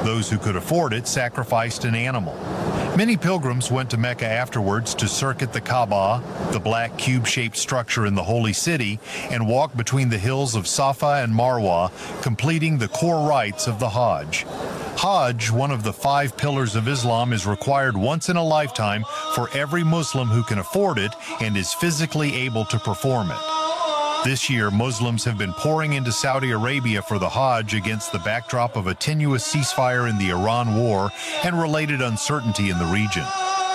Those who could afford it sacrificed an animal. Many pilgrims went to Mecca afterwards to circuit the Kaaba, the black cube-shaped structure in the Holy City, and walk between the hills of Safa and Marwa, completing the core rites of the Hajj. Hajj, one of the 5 pillars of Islam, is required once in a lifetime for every Muslim who can afford it and is physically able to perform it. This year, Muslims have been pouring into Saudi Arabia for the Hajj against the backdrop of a tenuous ceasefire in the Iran war and related uncertainty in the region.